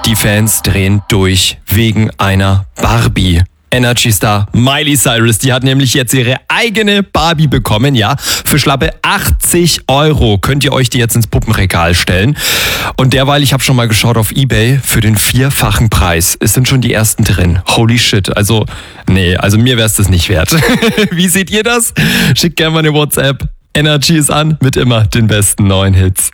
Die Fans drehen durch wegen einer Barbie. Energy-Star Miley Cyrus, die hat nämlich jetzt ihre eigene Barbie bekommen, ja. Für schlappe 80 € könnt ihr euch die jetzt ins Puppenregal stellen. Und derweil, ich habe schon mal geschaut auf eBay, für den 4-fachen Preis. Es sind schon die ersten drin. Holy shit. Also mir wäre es das nicht wert. Wie seht ihr das? Schickt gerne mal eine WhatsApp. Energy ist an mit immer den besten neuen Hits.